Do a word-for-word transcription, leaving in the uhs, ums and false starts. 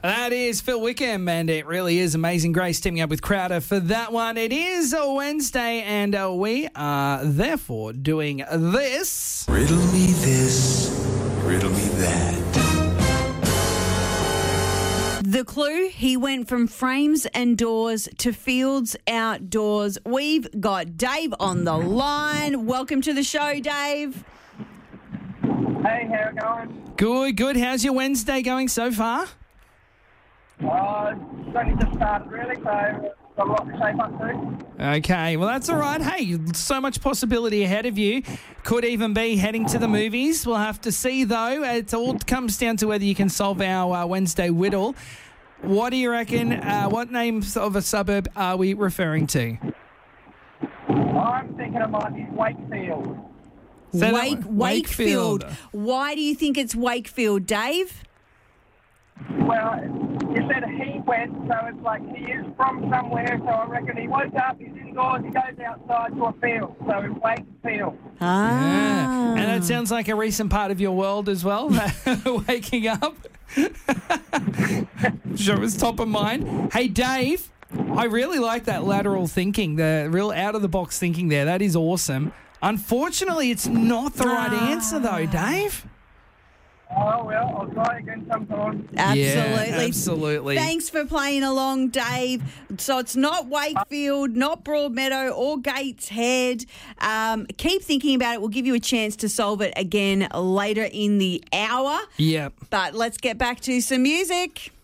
That is Phil Wickham, and it really is Amazing Grace teaming up with Crowder for that one. It is a Wednesday, and uh, we are therefore doing this. Riddle me this, riddle me that. The clue, he went from frames and doors to fields outdoors. We've got Dave on the line. Welcome to the show, Dave. Hey, how it going? Good, good. How's your Wednesday going so far? Uh, it's only just started, really, so got a lot to shape up to. Okay, well, that's all right. Hey, so much possibility ahead of you. Could even be heading to the movies. We'll have to see, though. It all comes down to whether you can solve our uh, Wednesday riddle. What do you reckon? Uh, what names of a suburb are we referring to? I'm thinking it might be Wakefield. Say that Wake, one. Wakefield. Why do you think it's Wakefield, Dave? Well, you said he went, so it's like he is from somewhere, so I reckon he woke up, he's indoors, he goes outside to a field, so Wakefield. Ah. Yeah. And that sounds like a recent part of your world as well, waking up. Sure, it was top of mind. Hey, Dave, I really like that lateral thinking, the real out-of-the-box thinking there. That is awesome. Unfortunately, it's not the right answer, though, Dave. Oh, well, I'll try again sometime. Absolutely. Yeah, absolutely. Thanks for playing along, Dave. So it's not Wakefield, not Broadmeadow or Gateshead. Um, keep thinking about it. We'll give you a chance to solve it again later in the hour. Yep. But let's get back to some music.